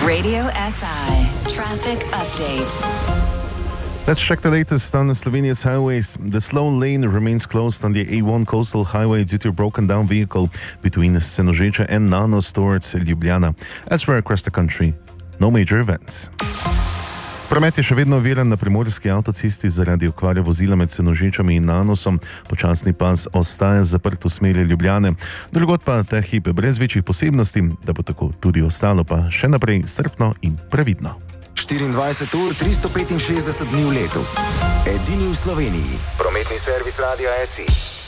Radio SI Traffic Update. Let's check the latest on Slovenia's highways. The slow lane remains closed on the A1 coastal highway due to a broken down vehicle between Senožeče and Nanos towards Ljubljana. Elsewhere across the country, no major events. Promet je še vedno oviran na primorski avtocesti zaradi okvare vozila med Senožečami in Nanosom. Počasni pas ostaja zaprt v smeri Ljubljane. Drugod pa ta hip brez večjih posebnosti, da bo tako tudi ostalo, pa še naprej strpno in previdno. 24 ur, 365 dni v letu. Edini v Sloveniji. Prometni servis Radia SI.